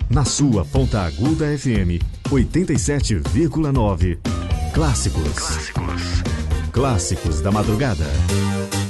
Na sua Ponta Aguda FM 87,9. Clássicos da madrugada.